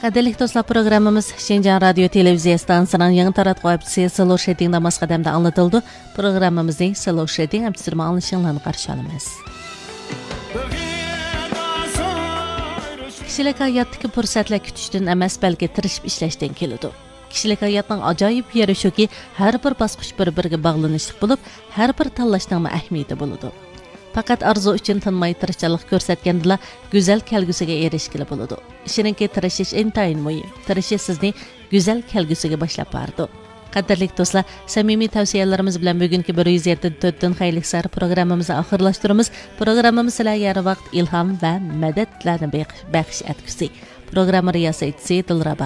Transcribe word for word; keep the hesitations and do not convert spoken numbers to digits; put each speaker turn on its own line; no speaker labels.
Qadirlik dostlar, programmamız Şinjan Radyo Televiziya stansiyasının yangi taratquv apchisi Slow Shading namas qadamda anlatıldı. Programmamızning Slow Shading apchisini anglashinglarni qarshi olamiz. Kishilik hayotdagi fursatlar kutishdan emas, balki tirishib ishlashdan keladi. Kishilik hayotning ajoyib yeri shuki, har bir bosqich bir-biriga bog'lanishli bo'lib, har bir tanlashning ahamiyati bo'ladi. Faqat arzu uchun tinmay tirishchilik ko'rsatgandila go'zal kelgusiga erishgili bo'ladi. Ishininki tirishish intayin muhim. Tirishish sizni go'zal kelgusiga boshlab bordi. Qadrli do'stlar, samimiy tavsiyalarimiz bilan bugungi bir yuz yetti nuqta to'rt Xayrlik sari programmamizni oxirlashtiramiz. Programmamiz sizlarga yarı vaqt ilhom va madadlarni baxsh etgusi. Programma riyosatchisi Dilraba